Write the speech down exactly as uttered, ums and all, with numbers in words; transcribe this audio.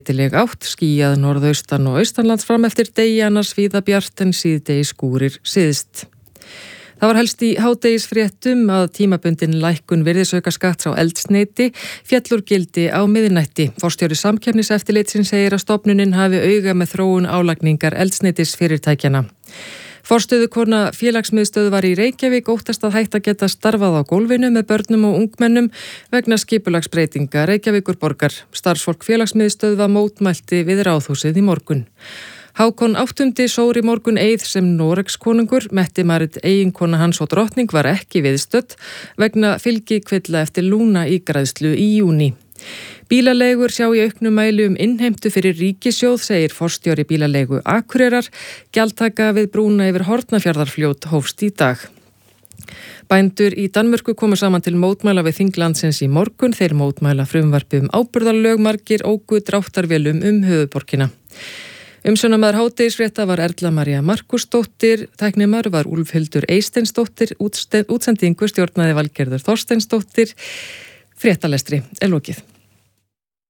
Breytileg átt, skýjað norðaustan og austanlands fram eftir degi, annars víða bjart en síðdegis skúrir syðst. Það var helst í hádegisfréttum að tímabundin lækkun virðisaukaskatts á eldsneyti féll úr gildi á miðnætti. Forstjóri Samkeppniseftirlitsins segir að stofnunin hafi auga með þróun álagningar eldsneytisfyrirtækjanna. Forstöðukona félagsmiðstöðvar í Reykjavík óttast að hætta geta starfað á gólfinu með börnum og ungmennum vegna skipulagsbreytinga Reykjavíkurborgar. Starfsfólk félagsmiðstöðva mótmælti við Ráðhúsið í morgun. Hákon áttundi sór í morgun eið sem Noregskonungur. Mette-Marit, eiginkona hans og drottning, var ekki viðstödd vegna fylgikvilla eftir lúnaígræðslu í júní. Bílaleigur sjá í auknum mæli um innheimtu fyrir ríkissjóð, segir forstjóri bílaleigu Akureyrar. Gjaldtaka við brúna yfir Hornafjarðarfljót hófst í dag. Bændur í Danmörku komu saman til mótmæla við þinglandsins í morgun. Þeir mótmæla frumvarpi um áburðarlög, margir óku dráttarvélum um höfuðborgina. Umsjónarmaður hádegisfrétta var Erla María Markusdóttir, tæknimaður var Úlfhildur Eysteinsdóttir, útsendingu stjórnaði Valgerður Þorsteinsdóttir. Fréttalestri er lokið.